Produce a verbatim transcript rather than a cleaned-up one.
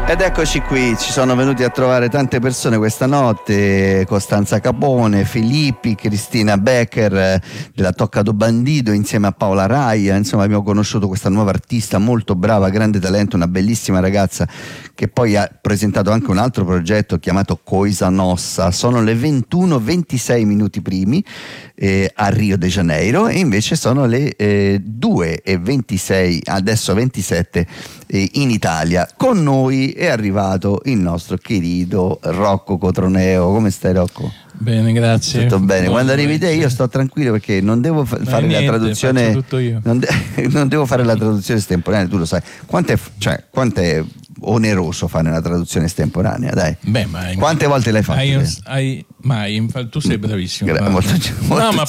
Ed eccoci qui, ci sono venuti a trovare tante persone questa notte: Costanza Capone, Filippi, Cristina Becker della Toccado Bandido insieme a Paola Raia. Insomma, abbiamo conosciuto questa nuova artista molto brava, grande talento, una bellissima ragazza che poi ha presentato anche un altro progetto chiamato Coisa Nossa. Sono le ventuno ventisei minuti primi eh, a Rio de Janeiro, e invece sono le eh, due e ventisei, adesso ventisette, eh, in Italia. Con noi è arrivato il nostro querido Rocco Cotroneo. Come stai, Rocco? Bene, grazie. Tutto bene. Buon Quando arrivi te notte. io sto tranquillo perché non devo fa- fare niente, la traduzione. faccio tutto io. Non, de- non devo fare la traduzione estemporanea, tu lo sai. Quanto è, cioè, quanto è oneroso fare una traduzione estemporanea, dai? Beh, ma Quante volte l'hai fatta? Hai, hai, mai, tu sei bravissimo. Gra- Paolo. molto, molto no, ma